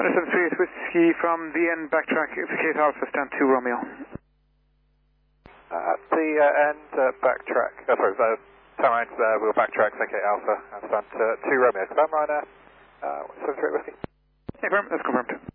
173 Whiskey from the end, backtrack, Kate Alpha, stand 2 Romeo. At the end, backtrack, sorry, turn right, we'll backtrack, take Alpha, and stand 2 Romeo. Confirm Ryanair, 173 Whiskey. Confirm, that's confirmed.